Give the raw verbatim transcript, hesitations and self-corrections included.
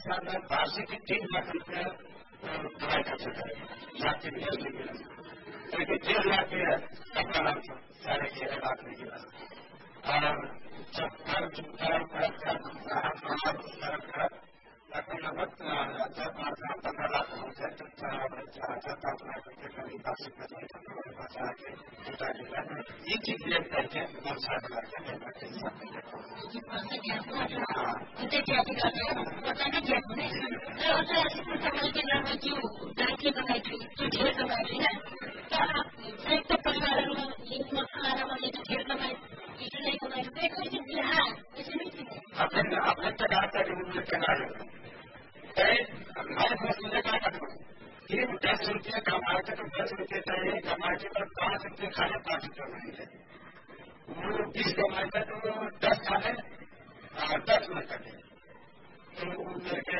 سال میں باسی کی تین لاکھ روپیہ کمائی کر سکتا ہے لاکھ کے لیے لیکن ڈیڑھ لاکھ کے اپنا سارے چھ لاکھ نہیں گرا اور جب قرض قرض اپنا وقت جب پندرہ لاکھ ہو جائے تو دس لاکھ روپئے کا نکاسی کرنے بچا کے جوتا جوتا یہ چیز لے کر کے بہت سارے اپنے اپنے تک آتا ہے ہمارے پاس مجھے کیا کرنا کہ دس روپئے کمائے تھے تو دس روپئے چاہیے کمائے تھے تو پانچ روپئے کھانے پانچ روپئے نہیں ہے وہ بیس کمائے تھے تو دس کھانے دس میں کٹے تو میرے